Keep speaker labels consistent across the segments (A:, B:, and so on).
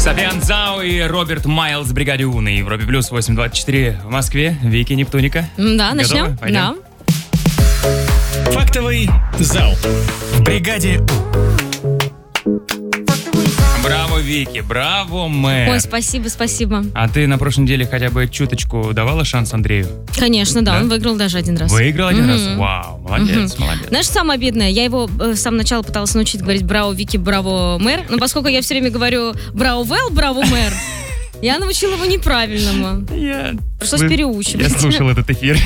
A: Фабиан Зау и Роберт Майлз в бригаде У на Европе Плюс 8.24 в Москве. Вики Нептуника.
B: Да, начнем?
A: Пойдем?
B: Да.
C: Фактовый зал в бригаде У.
A: Браво, Вики, браво, мэр.
B: Ой, спасибо.
A: А ты на прошлой неделе хотя бы чуточку давала шанс Андрею?
B: Конечно, да, он выиграл даже один раз.
A: Выиграл один раз? Вау, молодец.
B: Знаешь, самое обидное, я его с самого начала пыталась научить говорить «Браво, Вики, браво, мэр», но поскольку я все время говорю «Браво, Вэл, браво, мэр», я научила его неправильному. Пришлось переучивать.
A: Я слушал этот эфир.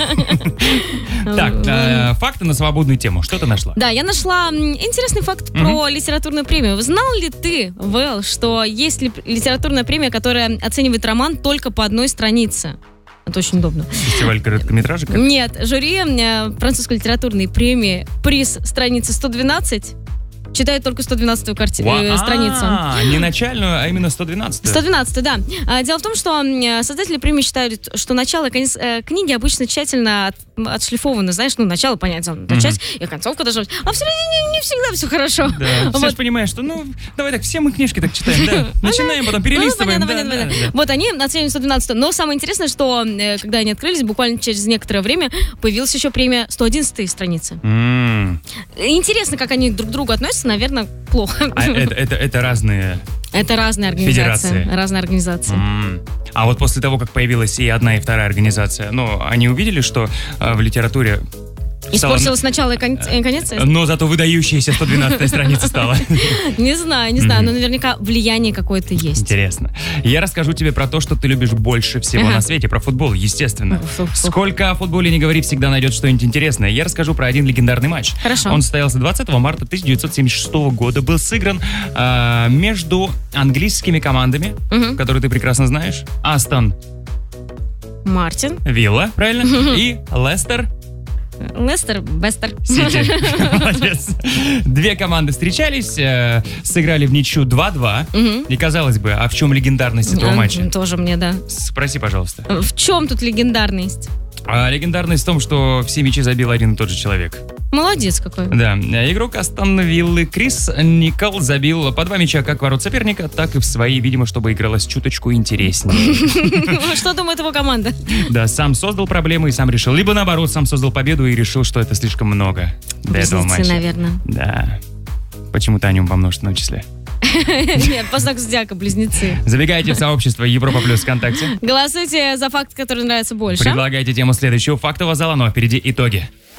A: Так, факты на свободную тему. Что ты нашла?
B: Да, я нашла интересный факт про литературную премию. Знал ли ты, Вэл, что есть литературная премия, которая оценивает роман только по одной странице? Это очень удобно.
A: Фестиваль короткометражек?
B: Нет, жюри французской литературной премии приз страницы 112 читает только 112-ю страницу.
A: Не начальную, а именно 112-ю.
B: 112, да. Дело в том, что создатели премии считают, что начало и конец книги обычно тщательно отшлифованы. Знаешь, начало, понятно, часть, и концовка должна быть. А в середине не всегда все хорошо.
A: Да. Все же понимают, что, давай так, все мы книжки так читаем, да. Начинаем, потом перелистываем.
B: Понятно. Вот они оценивают 112. Но самое интересное, что когда они открылись, буквально через некоторое время появилась еще премия 111-й страницы. Интересно, как они друг к другу относятся, наверное, плохо.
A: Это разные...
B: Это разные организации.
A: Федерации.
B: Разные организации.
A: А вот после того, как появилась и одна, и вторая организация, они увидели, что в литературе...
B: Испортилось начало и конец?
A: Но зато выдающаяся 112-я страница стала.
B: Не знаю, но наверняка влияние какое-то есть.
A: Интересно. Я расскажу тебе про то, что ты любишь больше всего на свете, про футбол, естественно. Сколько о футболе не говори, всегда найдет что-нибудь интересное. Я расскажу про один легендарный матч.
B: Хорошо.
A: Он состоялся 20 марта 1976 года. Был сыгран между английскими командами, которые ты прекрасно знаешь. Астон
B: Мартин.
A: Вилла, правильно? И Лестер
B: Бестер.
A: Сити. Молодец. Две команды встречались, сыграли в ничью 2-2. И казалось бы, а в чем легендарность этого матча?
B: Тоже мне, да.
A: Спроси, пожалуйста.
B: В чем тут легендарность?
A: Легендарность в том, что все мячи забил один и тот же человек.
B: Молодец какой.
A: Да. Игрок Астон Виллы Крис Никол забил по 2 мяча как в ворот соперника, так и в свои, видимо, чтобы игралось чуточку интереснее.
B: Что думает его команда?
A: Да, сам создал проблемы и сам решил. Либо наоборот, сам создал победу и решил, что это слишком много для этого матча.
B: Наверное.
A: Да. Почему-то о нем во множественном числе.
B: Нет, по знаку зодиака, близнецы.
A: Забегайте в сообщество Европа Плюс ВКонтакте.
B: Голосуйте за факт, который нравится больше.
A: Предлагайте тему следующего фактового зала, но впереди итоги.